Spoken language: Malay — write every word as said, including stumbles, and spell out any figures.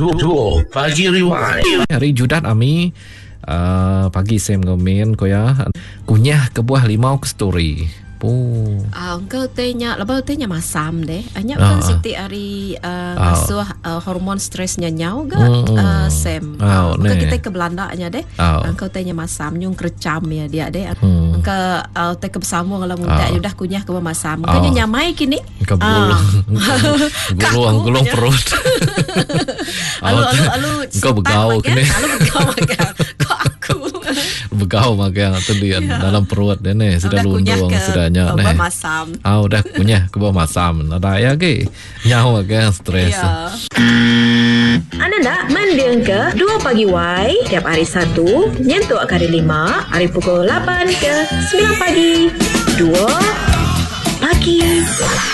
Duo Pagi Rewind. Hari Judat Ami uh, pagi Sam komen ko ya kunyah ke buah limau ke story. Oh. Ah, engkau tanya, lepas tanya masam deh. Hanya kan Ah, ah. siti hari uh, Ah. ngasuh uh, hormon stresnya nyau ke Mm, mm. uh, Sam. Ah, Engkau ne. kita ke Belanda nya deh. Ah. Engkau tanya masam nyung kercam ya dia deh. Hmm. Engkau uh, te ke bersama kalau Ah. muda udah kunyah ke masam. Ah. Engkau nyamai kini. Ke gulung gulung gulung perut. Alu alu alu. Engkau begau kini. Alu begau makan. Kok aku. Begau makan tu dia dalam perut dia ni sudah Udah kunyah lundung ke sudah nyak ni. bawah masam. Ah udah kunyah ke bawah masam. Ada ya ke? Nyau makan stres. Ya. Anda nak mendengar ke Dua Pagi Y tiap hari Sabtu nyentuh hari lima hari pukul lapan ke sembilan pagi. Dua Pagi